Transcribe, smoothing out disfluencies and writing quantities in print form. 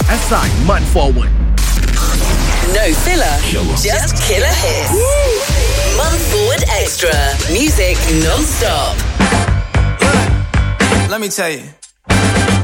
Assign Man Forward. No filler, just killer hits. Month Forward Extra. Music non-stop. Let me tell you.